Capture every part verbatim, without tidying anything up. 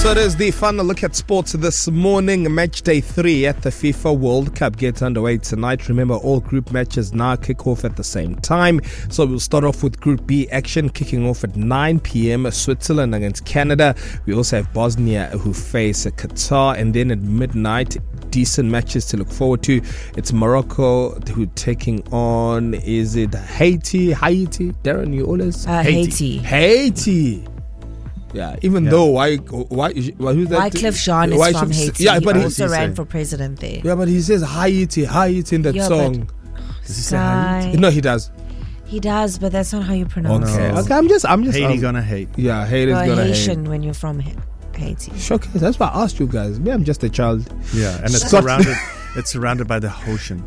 So it is the final look at sports this morning. Match day three at the FIFA World Cup gets underway tonight. Remember, all group matches now kick off at the same time. So we'll start off with Group B action kicking off at nine p.m. Switzerland against Canada. We also have Bosnia who face Qatar. And then at midnight, decent matches to look forward to. It's Morocco who taking on, is it Haiti? Haiti? Darren, you always? Uh, Haiti. Haiti. Yeah, even yeah. though why why why who's that? Wycliffe Jean is why from should, Haiti. Yeah, but he he also he ran say, for president there. Yeah, but he says Haiti, Haiti in that yeah, song. Does he say Haiti? No, he does. He does, but that's not how you pronounce okay. it. Okay, I'm just I'm just Haiti I'm, gonna hate. Yeah, Haiti's You're gonna Haitian hate. when you're from Haiti. Shocker. That's why I asked you guys. Me, I'm just a child. Yeah, and it's surrounded it's surrounded by the ocean.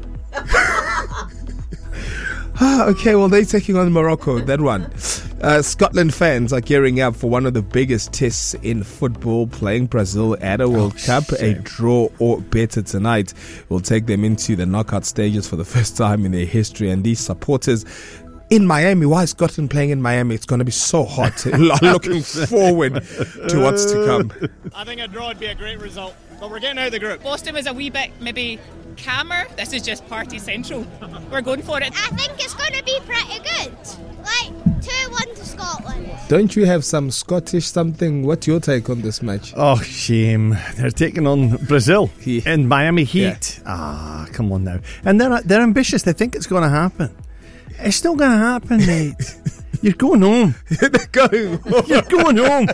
Okay, well, they're taking on Morocco, that one. Uh, Scotland fans are gearing up for one of the biggest tests in football, playing Brazil at a World oh, Cup. Shame. A draw or better tonight will take them into the knockout stages for the first time in their history. And these supporters in Miami, why is Scotland playing in Miami? It's going to be so hot. Looking forward to what's to come. I think a draw would be a great result, but we're getting out of the group. Boston was a wee bit maybe calmer. This is just party central. We're going for it. I think it's going to be pretty good. Like two one to Scotland. Don't you have some Scottish something? What's your take on this match? Oh, shame. They're taking on Brazil yeah. in Miami Heat. Yeah. Ah, come on now. And they're they're ambitious. They think it's going to happen. It's still going to happen, mate. You're going home. They're going home. You're going home.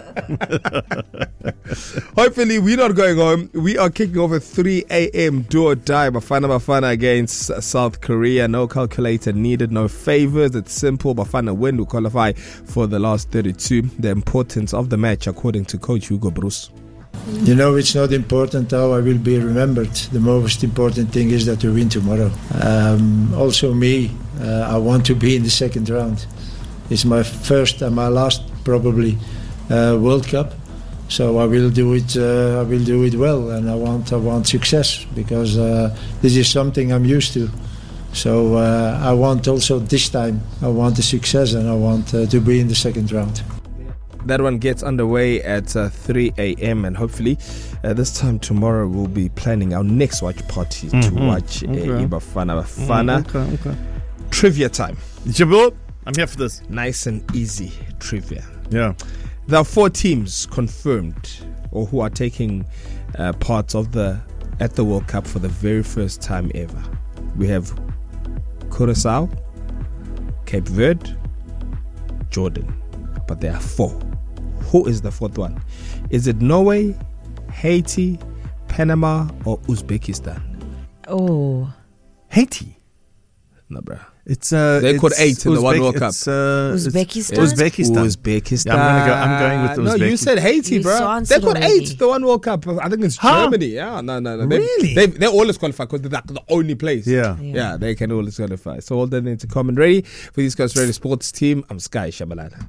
Hopefully, we're not going home. We are kicking off at three a.m. do or die. Bafana Bafana against South Korea. No calculator needed, no favors. It's simple. Bafana win to qualify for the last thirty-two. The importance of the match, according to Coach Hugo Bruce. You know, it's not important how I will be remembered. The most important thing is that we win tomorrow. Um, also me, uh, I want to be in the second round. It's my first and my last probably uh, World Cup, so I will do it. Uh, I will do it well, and I want I want success because uh, this is something I'm used to. So uh, I want also this time. I want the success, and I want uh, to be in the second round. That one gets underway at uh, three a.m. and hopefully uh, this time tomorrow we'll be planning our next watch party mm-hmm. to watch okay. uh, Bafana Bafana. Mm, okay, okay. Trivia time. Jabul, I'm here for this. Nice and easy trivia. Yeah. There are four teams confirmed or who are taking uh, part of the at the World Cup for the very first time ever. We have Curacao, Cape Verde, Jordan. But there are four. Who is the fourth one? Is it Norway, Haiti, Panama, or Uzbekistan? Oh, Haiti. No, bruh. It's uh, they it's caught eight in Uzbek, the one World Cup. It's, uh, Uzbekistan. It's Uzbekistan. Uzbekistan. Yeah, I'm gonna go. I'm going with Uzbekistan. No, you said Haiti, You bro. They got eight. The one World Cup. I think it's huh? Germany. Yeah, no, no, no. They, really? They they always qualify because they're the only place. Yeah. yeah, yeah. They can always qualify. So all done into common ready for East Coast Radio Sports team. I'm Sky Shabalala.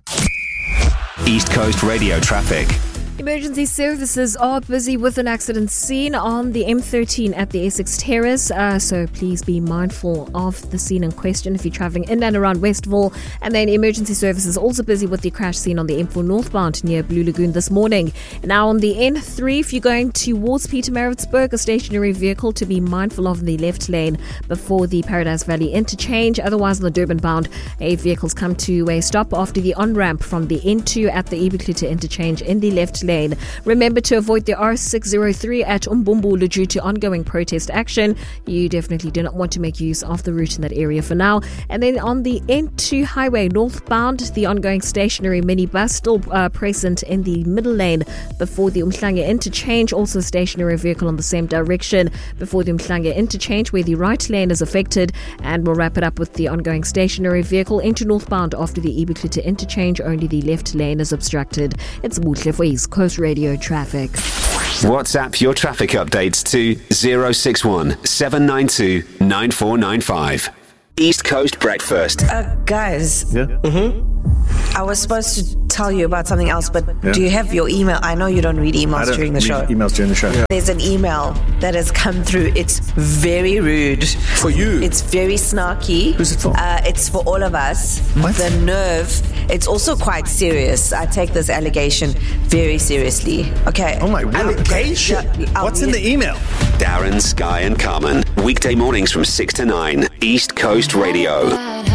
East Coast Radio traffic. Emergency services are busy with an accident scene on the M thirteen at the Essex Terrace, uh, so please be mindful of the scene in question if you're travelling in and around Westville. And then emergency services also busy with the crash scene on the M four northbound near Blue Lagoon this morning. Now on the N three, if you're going towards Pietermaritzburg, a stationary vehicle to be mindful of in the left lane before the Paradise Valley interchange. Otherwise on the Durban bound, a vehicle's come to a stop after the on-ramp from the N two at the Ebukluta interchange in the left lane. Remember to avoid the R six oh three at Umbumbulu due to ongoing protest action. You definitely do not want to make use of the route in that area for now. And then on the N two highway northbound, the ongoing stationary minibus still uh, present in the middle lane before the Umhlanga interchange. Also a stationary vehicle on the same direction before the Umhlanga interchange where the right lane is affected. And we'll wrap it up with the ongoing stationary vehicle into northbound after the Ebukluta interchange. Only the left lane is obstructed. It's Mutle for East Coast Radio traffic. WhatsApp your traffic updates to zero six one seven nine two nine four nine five. East Coast Breakfast. Uh, guys, yeah. mm-hmm. I was supposed to tell you about something else, but Yeah. do you have your email? I know you don't read emails I don't during the read show. emails during the show. There's an email that has come through. It's very rude. For you? It's very snarky. Who's it for? Uh, it's for all of us. What? The nerve. It's also quite serious. I take this allegation very seriously. Okay. Oh my word. Allegation? Yeah, I'll What's in read the email? Darren, Sky and Carmen. Weekday mornings from six to nine. East Coast Radio.